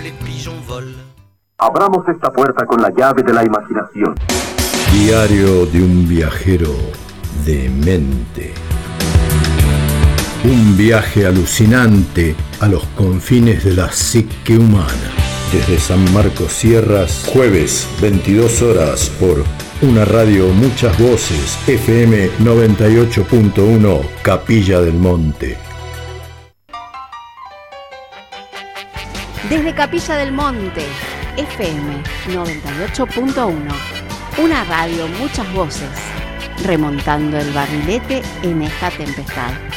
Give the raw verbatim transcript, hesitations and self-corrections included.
les pigeons volent. Abramos esta puerta con la llave de la imaginación. Diario de un viajero de mente. Un viaje alucinante a los confines de la psique humana. Desde San Marcos Sierras, jueves, veintidós horas, por una radio, muchas voces, F M noventa y ocho punto uno, Capilla del Monte. Desde Capilla del Monte, F M noventa y ocho punto uno, una radio, muchas voces, remontando el barrilete en esta tempestad.